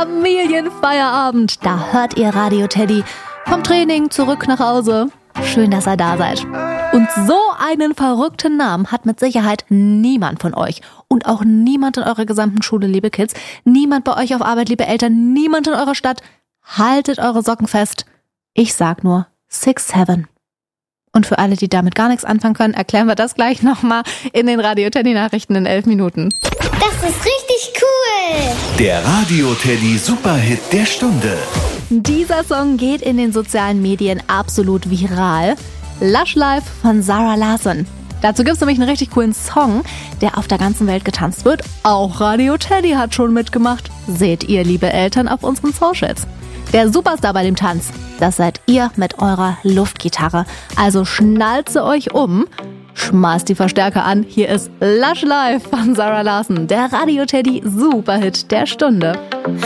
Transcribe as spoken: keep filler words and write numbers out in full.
Familienfeierabend. Da hört ihr Radio Teddy. Vom Training zurück nach Hause. Schön, dass ihr da seid. Und so einen verrückten Namen hat mit Sicherheit niemand von euch. Und auch niemand in eurer gesamten Schule, liebe Kids. Niemand bei euch auf Arbeit, liebe Eltern. Niemand in eurer Stadt. Haltet eure Socken fest. Ich sag nur six seven. Und für alle, die damit gar nichts anfangen können, erklären wir das gleich nochmal in den Radio Teddy Nachrichten in elf Minuten. Das ist richtig cool. Der Radio Teddy Superhit der Stunde. Dieser Song geht in den sozialen Medien absolut viral. Lush Life von Zara Larsson. Dazu gibt es nämlich einen richtig coolen Song, der auf der ganzen Welt getanzt wird. Auch Radio Teddy hat schon mitgemacht. Seht ihr, liebe Eltern, auf unseren Socials. Der Superstar bei dem Tanz, das seid ihr mit eurer Luftgitarre. Also schnalze euch um, schmeißt die Verstärker an. Hier ist Lush Life von Zara Larsson, der Radio Teddy Superhit der Stunde.